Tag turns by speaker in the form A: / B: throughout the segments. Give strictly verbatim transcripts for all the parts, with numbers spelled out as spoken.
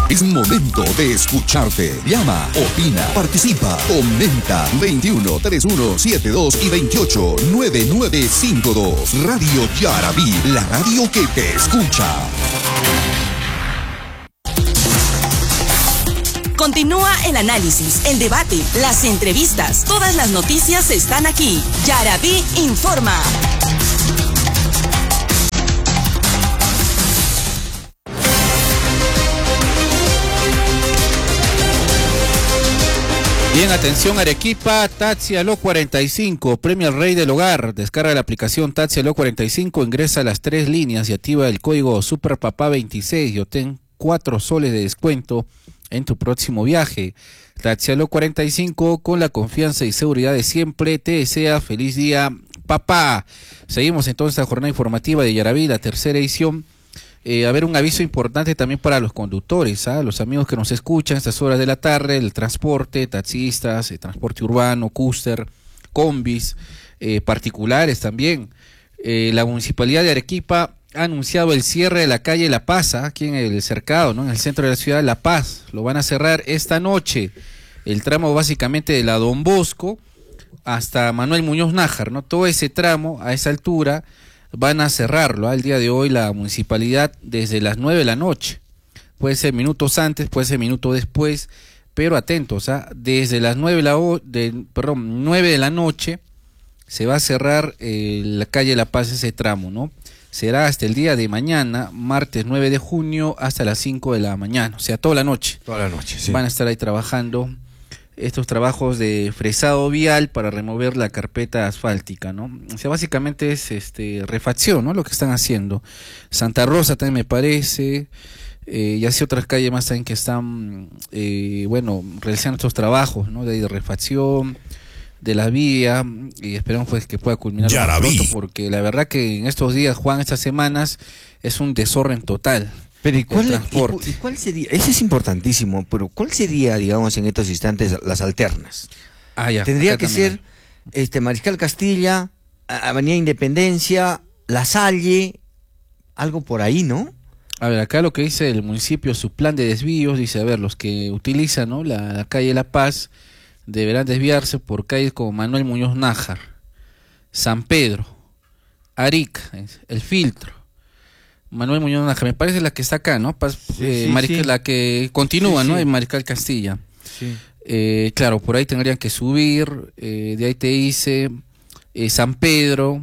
A: Es momento de escucharte. Llama, opina, participa, comenta. veintiuno, treinta y uno, setenta y dos y veintiocho, noventa y nueve cincuenta y dos. Radio Yarabí, la radio que te escucha.
B: Continúa el análisis, el debate, las entrevistas. Todas las noticias están aquí. Yarabí informa.
C: Bien, atención Arequipa, Taxi Aló cuarenta y cinco, premio al rey del hogar. Descarga la aplicación Taxi Aló cuarenta y cinco, ingresa a las tres líneas y activa el código SUPERPAPÁ veintiséis y obtén cuatro soles de descuento en tu próximo viaje. Taxi Aló cuarenta y cinco, con la confianza y seguridad de siempre, te desea feliz día, papá. Seguimos entonces la jornada informativa de Yarabí, la tercera edición. Eh, a ver, un aviso importante también para los conductores, ¿ah? Los amigos que nos escuchan a estas horas de la tarde, el transporte, taxistas, el transporte urbano, cúster, combis, eh, particulares también. Eh, la Municipalidad de Arequipa ha anunciado el cierre de la calle La Paz, ¿ah? Aquí en el cercado, ¿no? En el centro de la ciudad de La Paz. Lo van a cerrar esta noche. El tramo básicamente de la Don Bosco hasta Manuel Muñoz Nájar, ¿no? Todo ese tramo a esa altura van a cerrarlo al día de hoy la municipalidad desde las nueve de la noche. Puede ser minutos antes, puede ser minutos después, pero atentos, ¿ah? Desde las nueve, la o, de, perdón, nueve de la noche se va a cerrar eh, la calle La Paz, ese tramo, ¿no? Será hasta el día de mañana, martes nueve de junio, hasta las cinco de la mañana, o sea, toda la noche.
D: Toda la noche, sí.
C: Van a estar ahí trabajando estos trabajos de fresado vial para remover la carpeta asfáltica, ¿no? O sea, básicamente es este refacción, ¿no? Lo que están haciendo. Santa Rosa también me parece, eh, y así otras calles más también que están, eh, bueno, realizando estos trabajos, ¿no? De, de refacción de la vía, y esperamos pues que pueda culminar pronto, porque la verdad que en estos días, Juan, estas semanas, es un desorden total.
D: Pero ¿y cuál, y, y cuál sería? Ese es importantísimo, pero ¿cuál sería, digamos, en estos instantes las alternas?
C: Ah, ya,
D: Tendría que
C: también.
D: ser este Mariscal Castilla, Avenida Independencia, La Salle, algo por ahí, ¿no?
C: A ver, acá lo que dice el municipio, su plan de desvíos, dice, a ver, los que utilizan, ¿no? la, la calle La Paz deberán desviarse por calles como Manuel Muñoz Nájar, San Pedro, Arica, El Filtro, Manuel Muñoz Nájar, me parece la que está acá, ¿no? Pas,
D: sí,
C: eh,
D: sí,
C: Mariscal,
D: sí.
C: La que continúa,
D: sí,
C: ¿no?
D: sí.
C: En Mariscal Castilla.
D: Sí.
C: Eh, claro, por ahí tendrían que subir, eh, de ahí te dice eh, San Pedro,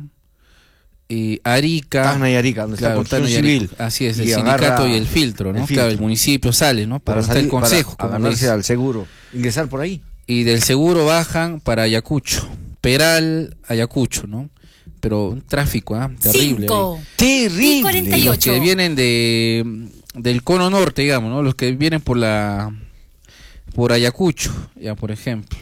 C: eh, Arica.
D: Tacna y Arica, donde
C: claro,
D: está Construcción Civil.
C: Así es, el
D: y
C: sindicato y el filtro, ¿no?
D: El filtro.
C: Claro, el municipio sale, ¿no?
D: Para
C: Para
D: salir,
C: el consejo.
D: para
C: como
D: ganarse
C: dice.
D: al seguro, ingresar por ahí.
C: Y del seguro bajan para Ayacucho, Peral, Ayacucho, ¿no? Pero un tráfico, ¿ah? Terrible.
B: Cinco.
D: Terrible.
B: Y cuarenta y ocho.
C: Los que vienen de del cono norte, digamos, ¿no? Los que vienen por la por Ayacucho, ya por ejemplo,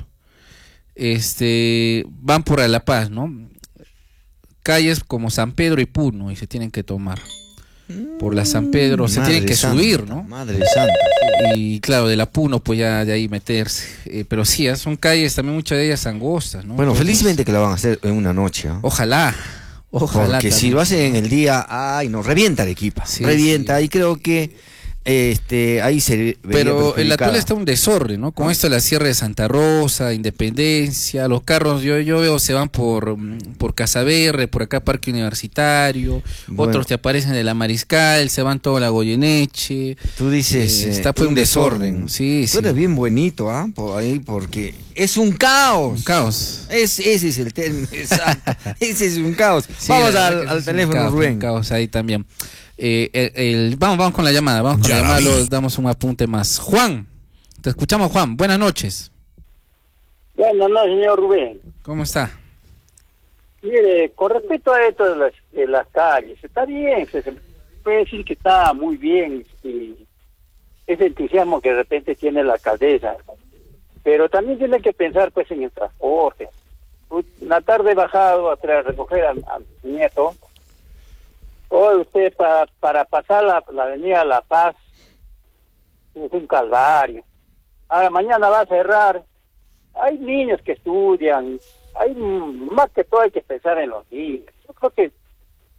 C: este van por La Paz, ¿no? Calles como San Pedro y Puno y se tienen que tomar. Por la San Pedro se
D: Madre
C: tienen que
D: santa,
C: subir, ¿no?
D: Madre santa.
C: Y claro, de la Puno pues ya de ahí meterse. Eh, pero sí, ¿eh? Son calles también muchas de ellas angostas, ¿no?
D: Bueno,
C: Entonces,
D: felizmente que la van a hacer en una noche, ¿eh?
C: Ojalá, ojalá.
D: Porque si
C: también.
D: lo hacen en el día, ay, no, revienta Arequipa,
C: Sí,
D: revienta,
C: sí.
D: y creo que este ahí se vería
C: Pero en la
D: perjudicada.
C: actual está un desorden, ¿no? Con esto de la Sierra de Santa Rosa, Independencia, los carros, yo yo veo se van por por Casaverde, por acá Parque Universitario,
D: Bueno.
C: otros te aparecen de la Mariscal, se van toda la Goyeneche.
D: Tú dices,
C: eh,
D: eh,
C: está pues un desorden, sí,
D: Tú
C: sí.
D: eres bien bonito, ¿ah? Por ahí, porque es un caos.
C: Un caos.
D: Es, ese es el término exacto. Ese es un caos.
C: Sí,
D: Vamos
C: la verdad
D: al,
C: que
D: al
C: es un
D: teléfono,
C: caos,
D: Rubén.
C: un caos ahí también. Eh, el, el- vamos, vamos con la llamada, vamos con la llamada, luego damos un apunte más. Juan, te escuchamos, Juan, buenas noches.
E: Bueno, no, señor Rubén.
C: ¿Cómo está?
E: Mire, con respecto a esto de las, de las calles, está bien, se, se puede decir que está muy bien y ese entusiasmo que de repente tiene la alcaldesa, pero también tiene que pensar pues en el transporte. Una tarde he bajado a tra- recoger a, a mi nieto. Hoy usted para, para pasar la, la avenida La Paz es un calvario. Ahora mañana va a cerrar. Hay niños que estudian, hay más que todo hay que pensar en los niños. Yo creo que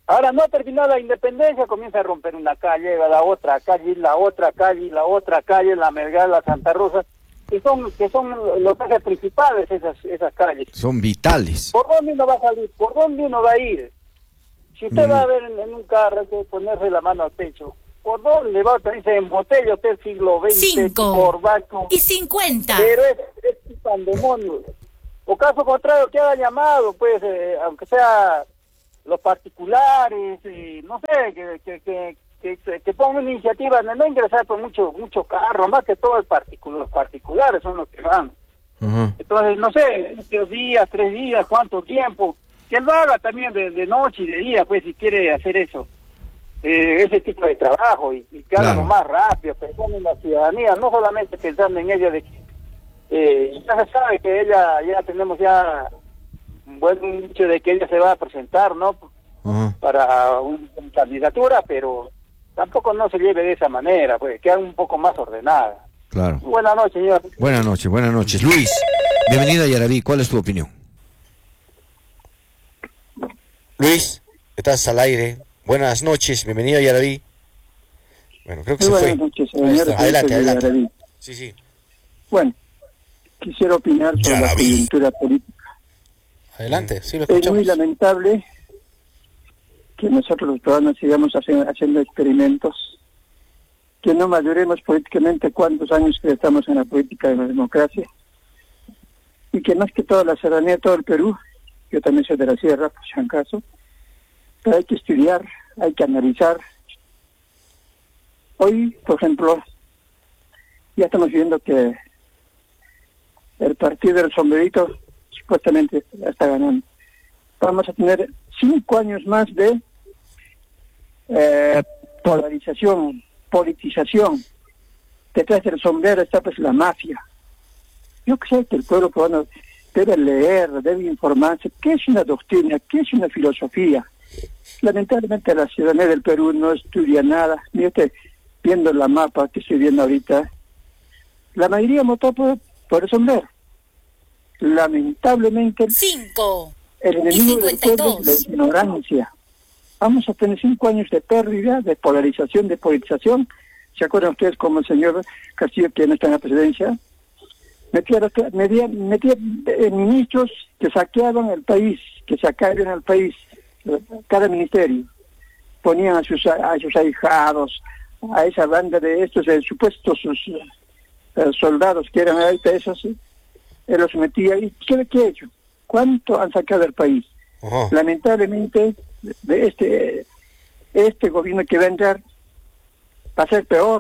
E: Ahora no ha terminado la independencia, comienza a romper una calle, va a la otra calle, la otra calle, la otra calle, la Melgar, la Santa Rosa, que son que son los ejes principales esas esas calles.
D: Son vitales.
E: ¿Por dónde uno va a salir? ¿Por dónde uno va a ir? Si usted mm. va a ver en, en un carro, hay que ponerse la mano al pecho. ¿Por dónde va? Dice, en botella usted siglo veinte,
B: Cinco
E: por vaco.
B: Y cincuenta.
E: Pero es, es un pandemonio. O caso contrario, que haga llamado, pues, eh, aunque sea los particulares, eh, no sé, que que, que, que, que, que pongan una iniciativa de no ingresar por mucho mucho carro, más que todo el particular, los particulares son los que van. Uh-huh. Entonces, no sé, dos días, tres días, cuánto tiempo, que él lo haga también de, de noche y de día, pues, si quiere hacer eso. Eh, ese tipo de trabajo y, y que hagan claro. lo más rápido, pensando en la ciudadanía, no solamente pensando en ella de que eh, ya se sabe que ella, ya tenemos ya un buen dicho de que ella se va a presentar, ¿no? Uh-huh. Para un, una candidatura, pero tampoco no se lleve de esa manera, pues queda un poco más ordenada.
D: Claro.
E: Buenas noches, señor.
D: Buenas noches, buenas noches. Luis, bienvenido a Yaraví, ¿cuál es tu opinión? Luis, estás al aire. Buenas noches, bienvenido a Yaraví. Bueno, creo que
F: Muy
D: se
F: buenas
D: fue.
F: Noches, señor.
D: Adelante, adelante.
F: Yaraví.
D: Sí, sí.
F: Bueno, quisiera opinar sobre Yaraví. La coyuntura política.
D: Adelante, sí lo
F: escuchamos. Es muy lamentable que nosotros los peruanos sigamos haciendo, haciendo experimentos, que no maduremos políticamente cuántos años que estamos en la política de la democracia, y que más que toda la ciudadanía de todo el Perú, yo también soy de la sierra, por si acaso, pero hay que estudiar, hay que analizar. Hoy, por ejemplo, ya estamos viendo que el partido del sombrerito supuestamente ya está ganando. Vamos a tener cinco años más de eh, polarización, politización. Detrás del sombrero está pues la mafia. Yo creo que el pueblo peruano debe leer, debe informarse qué es una doctrina, qué es una filosofía. Lamentablemente la ciudadanía del Perú no estudia nada. Mire usted, viendo la mapa que estoy viendo ahorita, la mayoría votó por, por el sombrero. Lamentablemente
B: Cinco.
F: el enemigo del pueblo es la ignorancia. Vamos a tener cinco años de pérdida, de polarización, de politización. ¿Se acuerdan ustedes como el señor Castillo, que no está en la presidencia? Metía, metía, metía eh, ministros que saqueaban el país, que sacaron el país, cada ministerio. Ponían a sus, a sus ahijados, a esa banda de estos eh, supuestos sus, eh, soldados que eran ahorita esos, eh, él los metía. ¿Y qué, qué ha hecho? ¿Cuánto han sacado del país? Uh-huh. Lamentablemente, de este este gobierno que va a entrar va a ser peor.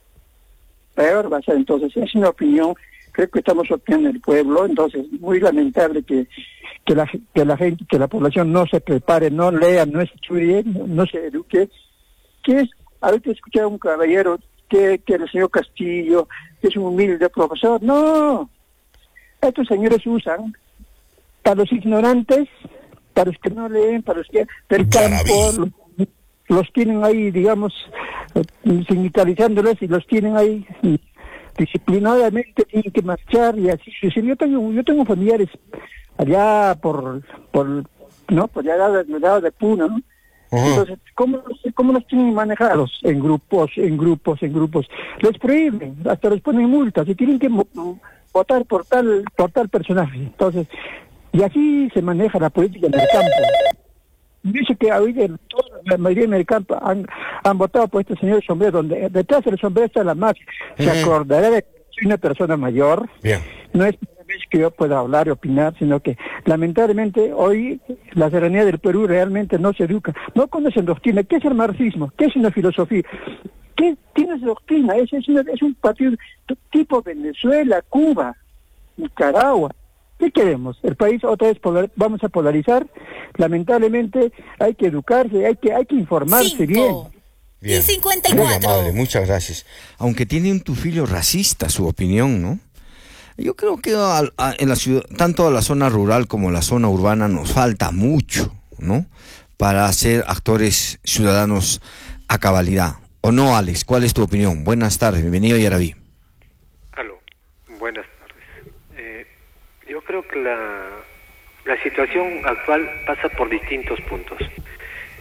F: Peor va a ser. Entonces, es una opinión. Creo que estamos opinando el pueblo. Entonces, muy lamentable que que la que la gente, que la población no se prepare, no lea, no estudie, no, no se eduque. ¿Qué es? Ahorita escuché a un caballero que, que el señor Castillo que es un humilde profesor. No, estos señores usan para los ignorantes, para los que no leen, para los que del campo, los, los tienen ahí, digamos, sindicalizándoles y los tienen ahí disciplinadamente, tienen que marchar y así. Yo tengo, yo tengo familiares allá por, por no, por allá del lado de Puno, ¿no? Uh-huh. Entonces, ¿cómo, ¿cómo los tienen manejados? En grupos, en grupos, en grupos. Les prohíben, hasta les ponen multas y tienen que votar por tal, por tal personaje. Entonces, y así se maneja la política en el campo. Dice que hoy la mayoría en el campo han, han votado por este señor sombrero, donde detrás del sombrero está la mafia. Se uh-huh. acordará de que soy una persona mayor. Bien. No es que yo pueda hablar y opinar, sino que lamentablemente hoy la ciudadanía del Perú realmente no se educa, no conocen doctrina. ¿Qué es el marxismo? ¿Qué es una filosofía? ¿Qué tienes doctrina? Es, es, una, es un partido tipo Venezuela, Cuba, Nicaragua. ¿Qué queremos? El país otra vez polar, vamos a polarizar. Lamentablemente hay que educarse, hay que hay que informarse Cinco. bien.
D: Bien. Y cincuenta y cuatro. Muy amable, muchas gracias. Aunque tiene un tufillo racista su opinión, ¿no? Yo creo que a, a, en la ciudad, tanto a la zona rural como a la zona urbana nos falta mucho, ¿no? Para ser actores ciudadanos a cabalidad. ¿O no, Alex? ¿Cuál es tu opinión? Buenas tardes, bienvenido a Yaraví.
G: Aló, buenas tardes. Eh, yo creo que la, la situación actual pasa por distintos puntos.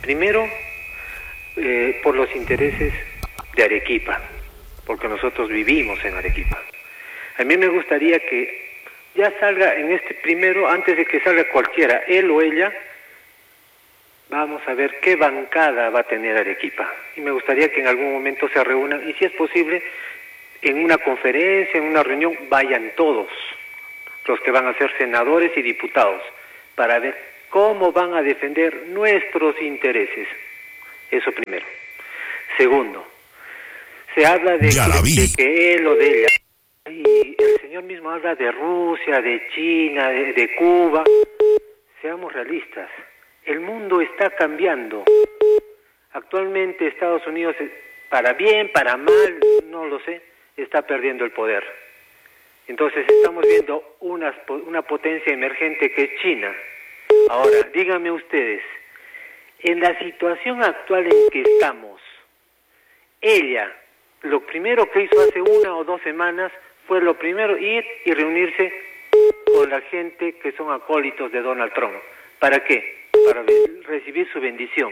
G: Primero, eh, por los intereses de Arequipa, porque nosotros vivimos en Arequipa. A mí me gustaría que ya salga en este primero, antes de que salga cualquiera, él o ella, vamos a ver qué bancada va a tener Arequipa. Y me gustaría que en algún momento se reúnan, y si es posible, en una conferencia, en una reunión, vayan todos los que van a ser senadores y diputados, para ver cómo van a defender nuestros intereses. Eso primero. Segundo, se habla de que, de que él o de ella, y el señor mismo habla de Rusia, de China, de, de Cuba. Seamos realistas, el mundo está cambiando. Actualmente Estados Unidos, para bien, para mal, no lo sé, está perdiendo el poder. Entonces estamos viendo una, una potencia emergente que es China. Ahora, díganme ustedes, en la situación actual en que estamos, ella, lo primero que hizo hace una o dos semanas fue lo primero ir y reunirse con la gente que son acólitos de Donald Trump. ¿Para qué? Para recibir su bendición.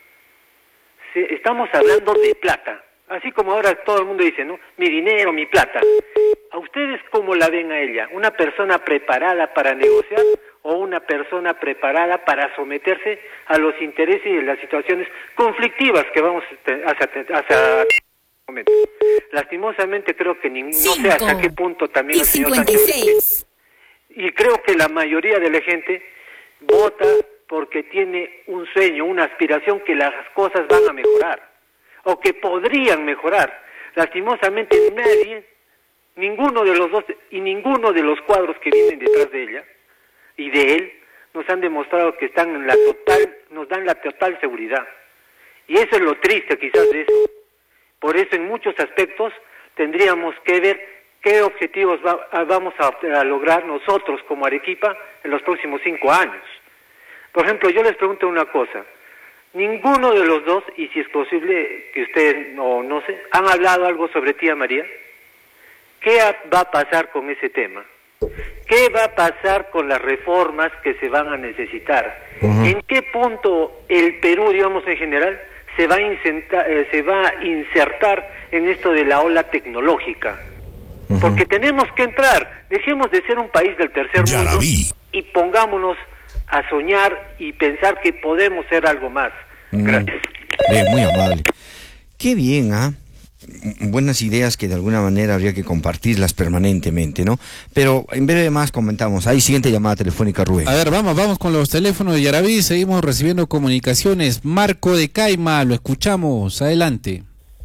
G: Estamos hablando de plata, así como ahora todo el mundo dice, ¿no? Mi dinero, mi plata. ¿A ustedes cómo la ven a ella? ¿Una persona preparada para negociar o una persona preparada para someterse a los intereses y las situaciones conflictivas que vamos hacia, hacia momento? Lastimosamente creo que ni, no sé hasta qué punto también el señor Sánchez, y creo que la mayoría de la gente vota porque tiene un sueño, una aspiración que las cosas van a mejorar o que podrían mejorar. Lastimosamente nadie, ninguno de los dos y ninguno de los cuadros que vienen detrás de ella y de él nos han demostrado que están en la total, nos dan la total seguridad. Y eso es lo triste quizás de eso. Por eso en muchos aspectos tendríamos que ver qué objetivos va, vamos a, a lograr nosotros como Arequipa en los próximos cinco años. Por ejemplo, yo les pregunto una cosa. Ninguno de los dos, y si es posible que ustedes no, no sé, ¿han hablado algo sobre Tía María? ¿Qué va a pasar con ese tema? ¿Qué va a pasar con las reformas que se van a necesitar? Uh-huh. ¿En qué punto el Perú, digamos en general, se va a insertar, eh, se va a insertar en esto de la ola tecnológica? Uh-huh. Porque tenemos que entrar. Dejemos de ser un país del tercer ya mundo y pongámonos a soñar y pensar que podemos ser algo más.
D: Mm.
G: Gracias.
D: Bien, muy amable. Qué bien, ¿ah? ¿eh? Buenas ideas que de alguna manera habría que compartirlas permanentemente, ¿no? Pero en breve más comentamos. Ahí, siguiente llamada telefónica, Rubén.
C: A ver, vamos, vamos con los teléfonos de Yaraví. Seguimos recibiendo comunicaciones. Marco de Caima, lo escuchamos. Adelante.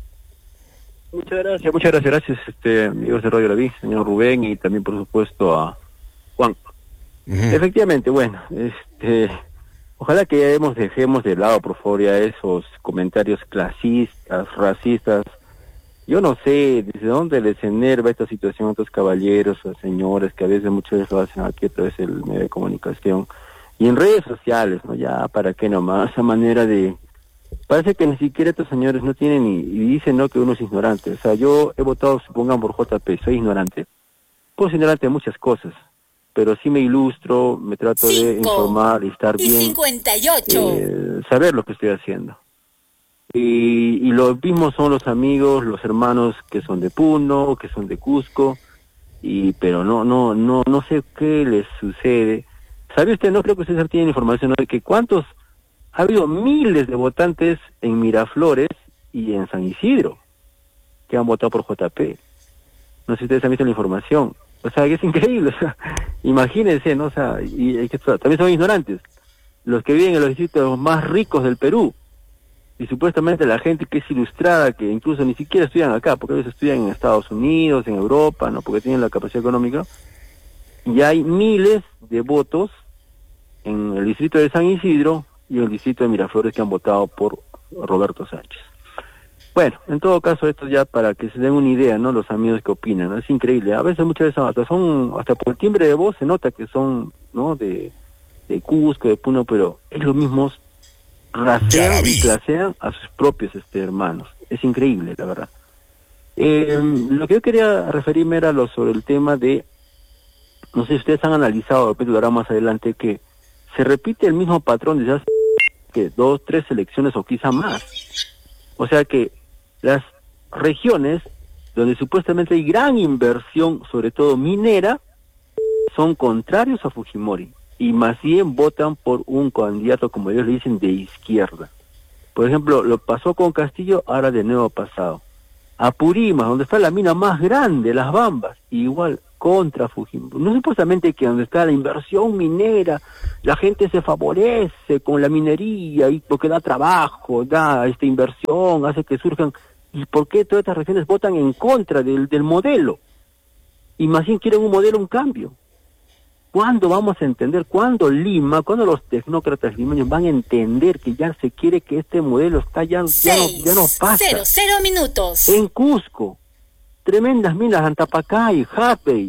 H: Muchas gracias, muchas gracias, gracias, este, amigos de Radio Yaraví, señor Rubén, y también, por supuesto, a Juan. Uh-huh. Efectivamente, bueno, este, ojalá que ya hemos, dejemos de lado, por favor, ya esos comentarios clasistas, racistas. Yo no sé desde dónde les enerva esta situación a estos caballeros, a señores, que a veces muchas veces lo hacen aquí a través del medio de comunicación y en redes sociales, ¿no? Ya, ¿para qué nomás? Esa manera de... Parece que ni siquiera estos señores no tienen ni... y dicen, ¿no?, que uno es ignorante. O sea, yo he votado, supongan, por J P, soy ignorante. Puedo ser ignorante de muchas cosas, pero sí me ilustro, me trato Cinco de informar y estar y bien,
B: cincuenta y ocho.
H: Eh, saber lo que estoy haciendo. Y, y los mismos son los amigos, los hermanos que son de Puno, que son de Cusco, y pero no no no no sé qué les sucede. ¿Sabe usted? No creo que usted tiene información, ¿no?, de que cuántos, ha habido miles de votantes en Miraflores y en San Isidro que han votado por J P. No sé si ustedes han visto la información. O sea, que es increíble, o sea, imagínense, ¿no? O sea, y, y que también son ignorantes. Los que viven en los distritos más ricos del Perú, y supuestamente la gente que es ilustrada, que incluso ni siquiera estudian acá, porque a veces estudian en Estados Unidos, en Europa, ¿no?, porque tienen la capacidad económica, y hay miles de votos en el distrito de San Isidro y en el distrito de Miraflores que han votado por Roberto Sánchez. Bueno, en todo caso, esto ya para que se den una idea, ¿no?, los amigos que opinan, ¿no? Es increíble. A veces, muchas veces, hasta son, hasta por el timbre de voz se nota que son, ¿no?, de, de Cusco, de Puno, pero ellos mismos rasean y clasean a sus propios este, hermanos. Es increíble, la verdad. Eh, lo que yo quería referirme era lo sobre el tema de, no sé si ustedes han analizado, de repente lo harán más adelante, que se repite el mismo patrón desde hace que dos, tres elecciones o quizá más. O sea que las regiones donde supuestamente hay gran inversión, sobre todo minera, son contrarios a Fujimori y más bien votan por un candidato, como ellos le dicen, de izquierda. Por ejemplo, lo pasó con Castillo, ahora de nuevo ha pasado. Apurímac, donde está la mina más grande, Las Bambas, igual contra Fujimori. No supuestamente que donde está la inversión minera, la gente se favorece con la minería y porque da trabajo, da esta inversión, hace que surjan. ¿Y por qué todas estas regiones votan en contra del, del modelo? Y más bien quieren un modelo, un cambio. ¿Cuándo vamos a entender? ¿Cuándo Lima, cuándo los tecnócratas limeños van a entender que ya se quiere que este modelo está ya, ya, no, ya no pasa?
B: Cero, cero minutos.
H: En Cusco, tremendas minas, Antapacay, Japey,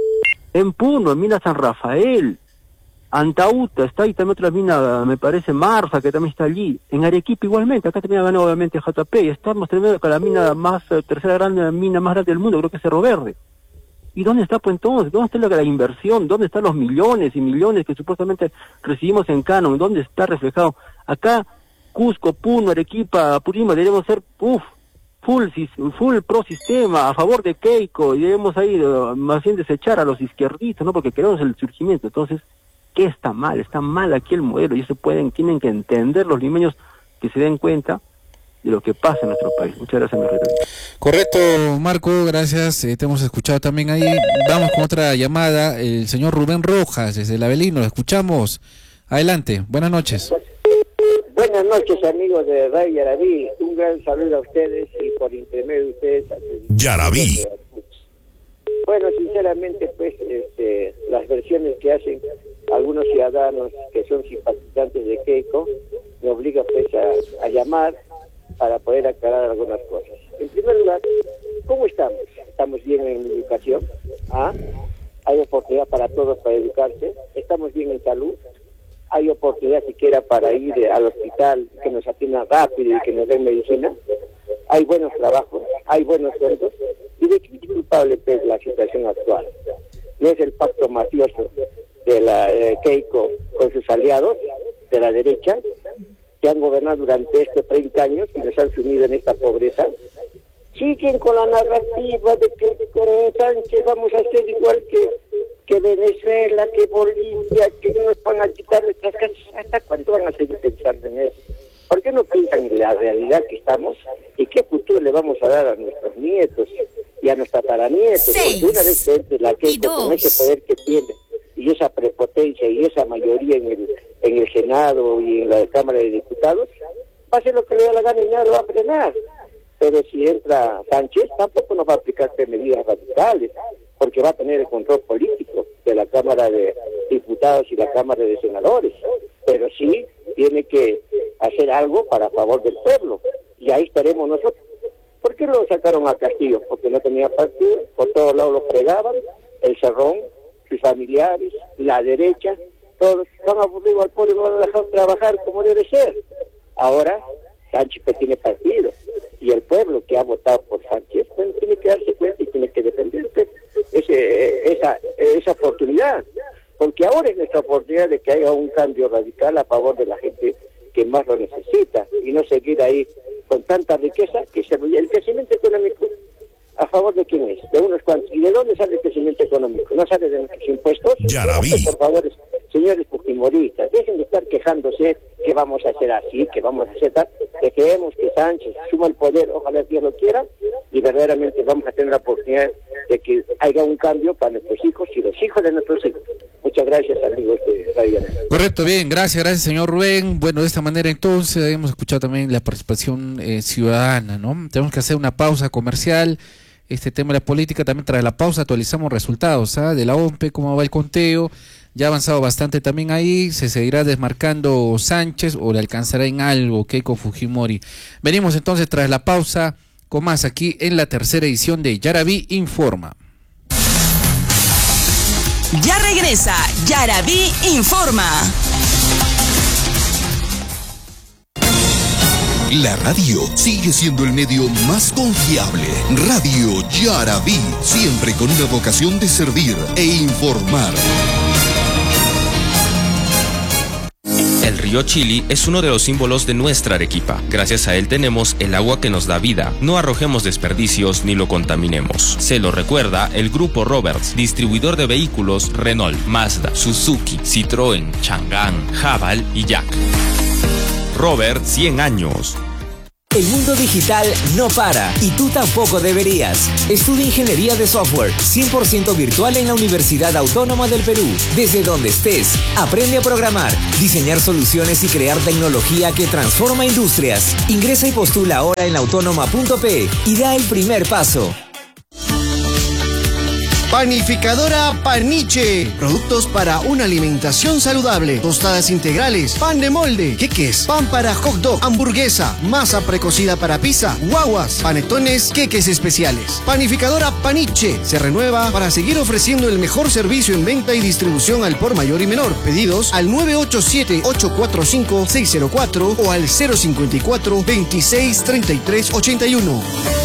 H: en Puno, en Mina San Rafael, Antauta, está ahí también otra mina, me parece Marfa, que también está allí. En Arequipa igualmente, acá también ha ganado obviamente J P, estamos tremendo con la mina más, tercera gran mina más grande del mundo, creo que es Cerro Verde. ¿Y dónde está pues entonces? ¿Dónde está la, la inversión? ¿Dónde están los millones y millones que supuestamente recibimos en Canon? ¿Dónde está reflejado? Acá, Cusco, Puno, Arequipa, Apurímac, debemos ser, uff, full, full pro sistema, a favor de Keiko, y debemos ahí uh, más bien desechar a los izquierdistas, ¿no? Porque queremos el surgimiento. Entonces, ¿qué está mal? Está mal aquí el modelo, y eso pueden, tienen que entender los limeños que se den cuenta de lo que pasa en nuestro país. Muchas gracias, mi retorno.
C: Correcto, Marco, gracias. Eh, te hemos escuchado también ahí. Vamos con otra llamada. El señor Rubén Rojas, desde el Avelino, lo escuchamos. Adelante, buenas noches.
I: Buenas noches, amigos de Radio Yarabí. Un gran saludo a ustedes y por intermedio de ustedes a
A: Yarabí.
I: Bueno, sinceramente, pues, este, las versiones que hacen algunos ciudadanos que son simpatizantes de Keiko me obligan pues a, a llamar para poder aclarar algunas cosas. En primer lugar, ¿cómo estamos? ¿Estamos bien en educación? ¿Ah? ¿Hay oportunidad para todos para educarse? ¿Estamos bien en salud? ¿Hay oportunidad siquiera para ir al hospital, que nos atiendan rápido y que nos den medicina? ¿Hay buenos trabajos? ¿Hay buenos sueldos? ¿Y de qué es culpable es la situación actual? ¿No es el pacto mafioso de la eh, Keiko con sus aliados de la derecha, que han gobernado durante estos treinta años y nos han sumido en esta pobreza? Siguen con la narrativa de que con Sánchez vamos a ser igual que, que Venezuela, que Bolivia, que nos van a quitar nuestras casas. ¿Hasta cuándo van a seguir pensando en eso? ¿Por qué no piensan en la realidad que estamos y qué futuro le vamos a dar a nuestros nietos y a nuestros tataranietos? Porque una vez que entre la Keiko con ese poder que tiene y esa prepotencia y esa mayoría en el en el Senado y en la Cámara de Diputados, va a hacer lo que le da la gana y nada lo va a frenar. Pero si entra Sánchez, tampoco nos va a aplicar medidas radicales, porque va a tener el control político de la Cámara de Diputados y la Cámara de Senadores. Pero sí tiene que hacer algo para favor del pueblo, y ahí estaremos nosotros. ¿Por qué lo sacaron a Castillo? Porque no tenía partido, por todos lados lo fregaban, el Cerrón, sus familiares, la derecha, todos van aburridos al pueblo y no van a dejar trabajar como debe ser. Ahora Sánchez pues tiene partido, y el pueblo que ha votado por Sánchez pues, tiene que darse cuenta y tiene que defender pues, ese, esa, esa oportunidad, porque ahora es nuestra oportunidad de que haya un cambio radical a favor de la gente que más lo necesita, y no seguir ahí con tanta riqueza que se el crecimiento económico. ¿A favor de quién es? De unos cuantos. ¿Y de dónde sale el crecimiento económico? ¿No sale de nuestros impuestos?
A: Yarabí.
I: Por favor, señores fujimoristas, dejen de estar quejándose que vamos a hacer así, que vamos a hacer tal. Que creemos que Sánchez suma el poder, ojalá Dios lo quiera, y verdaderamente vamos a tener la oportunidad de que haya un cambio para nuestros hijos y los hijos de nuestros hijos. Muchas gracias, amigos de Radio.
C: Correcto, bien, gracias, gracias, señor Rubén. Bueno, de esta manera entonces hemos escuchado también la participación eh, ciudadana, ¿no? Tenemos que hacer una pausa comercial. Este tema de la política, también tras la pausa actualizamos resultados ¿ah? de la O M P E, cómo va el conteo, ya ha avanzado bastante también ahí, se seguirá desmarcando Sánchez o le alcanzará en algo Keiko Fujimori. Venimos entonces tras la pausa con más aquí en la tercera edición de Yarabí Informa.
B: Ya regresa Yarabí Informa.
A: La radio sigue siendo el medio más confiable. Radio Yarabí, siempre con una vocación de servir e informar.
J: El El río Chili es uno de los símbolos de nuestra Arequipa. Gracias a él tenemos el agua que nos da vida. No arrojemos desperdicios ni lo contaminemos. Se lo recuerda el Grupo Roberts, distribuidor de vehículos Renault, Mazda, Suzuki, Citroën, Chang'an, Haval y Jack. Robert, cien años.
K: El mundo digital no para y tú tampoco deberías. Estudia Ingeniería de Software cien por ciento virtual en la Universidad Autónoma del Perú. Desde donde estés, aprende a programar, diseñar soluciones y crear tecnología que transforma industrias. Ingresa y postula ahora en autónoma punto pe y da el primer paso.
L: Panificadora Paniche. Productos para una alimentación saludable. Tostadas integrales, pan de molde, queques, pan para hot dog, hamburguesa, masa precocida para pizza, guaguas, panetones, queques especiales. Panificadora Paniche se renueva para seguir ofreciendo el mejor servicio en venta y distribución al por mayor y menor. Pedidos al nueve ocho siete, ocho cuatro cinco, seis cero cuatro o al cero cinco cuatro, veintiséis, treinta y tres, ochenta y uno.